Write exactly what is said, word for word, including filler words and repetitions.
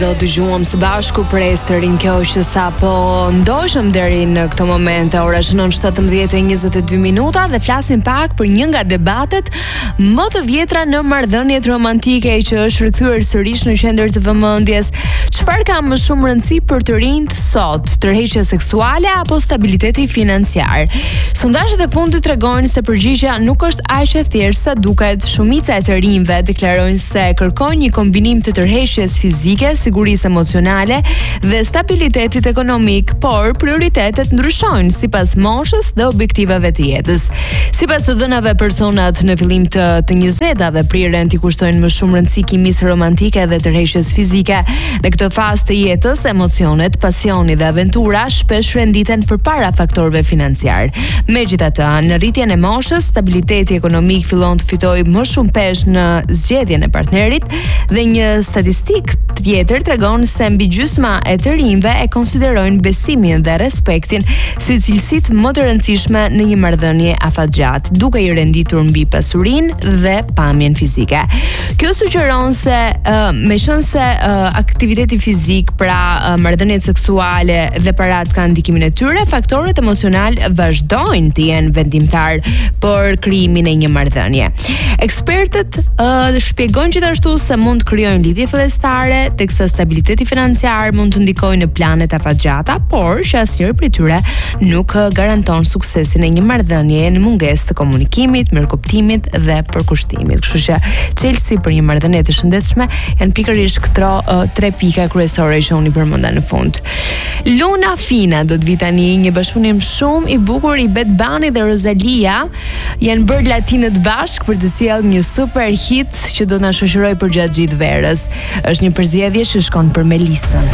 Do dëgjuam së bashku Presterin, kjo që sa po ndoshëm deri në këtë moment. Ora shënon shtatëmbëdhjetë e njëzet e dy minuta dhe flasim pak për një nga debatet më të vjetra në marrëdhëniet romantike që është rikthyer sërish në qendër të vëmendjes. Çfarë ka më shumë rëndësi për të rinjt sot, tërheqja seksuale apo stabiliteti financiar? Sondazhet e fundit tregojnë se përgjigjja nuk është aq e thjeshtë sa duket. Shumica e të rinjve deklarojnë se kërkojnë një kombinim të tërheqjes fizike, sigurisë emocionale dhe stabilitetit ekonomik, por prioritetet ndryshojnë sipas moshës dhe objektivave të jetës. Sipas të dhënave, personat në fillim të të njëzetave prirën t'i kushtojnë më shumë rëndësi kimisë romantike dhe tërheqjes fizike. Në këtë fazë të jetës, emocionet, pasioni dhe aventura shpesh renditen përpara faktorëve financiar. Megjithatë, në rritjen e moshës, stabiliteti ekonomik fillon të fitojë më shumë peshë në zgjedhjen e partnerit dhe një statistikë tjetër tregon se mbi gjysma e të rinjve e konsiderojnë besimin dhe respektin si cilësitë më të rëndësishme në një marrëdhënie afatgjatë, duke i renditur mbi pasurinë dhe pamjen fizike. Kjo sugjeron se uh, meqense uh, aktiviteti fizik, pra uh, marrëdhëniet seksuale dhe parat kanë ndikimin e tyre, faktorët emocional vazhdojnë të jenë vendimtar për krijimin e një marrëdhënie. Ekspertët uh, shpjegojnë gjithashtu se mund të krijojnë lidhje fillestare, teksa stabiliteti financiar mund të ndikojë në planet afatgjata, por që asnjëri prej tyre nuk garanton suksesin e një marrëdhënie në mungesë të komunikimit, mirëkuptimit dhe përkushtimit. Kështu që çelësi për një marrëdhënie të shëndetshme janë pikërisht këto uh, tre pika kryesore që unë i përmenda në fund. Luna Fina do të vi tani, një bashkëpunim shumë i bukur i Bad Bunny dhe Rosalia. Janë bërë latinët bashkë për të sjellë një super hit që do të na shoqërojë për gjatë gjithë verës. Është një përzgjedhje që shkon për Melisën.